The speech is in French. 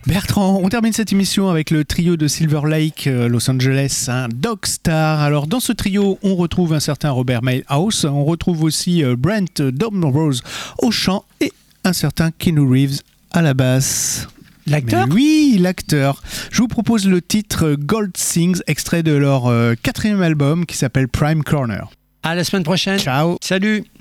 Bertrand, on termine cette émission avec le trio de Silver Lake, Los Angeles, Dog Star. Alors dans ce trio, on retrouve un certain Robert Mayhouse, on retrouve aussi Brent Domrose au chant et un certain Keanu Reeves à la basse. L'acteur ? Oui, l'acteur. Je vous propose le titre Gold Sings, extrait de leur 4e album qui s'appelle Prime Corner. À la semaine prochaine. Ciao. Salut.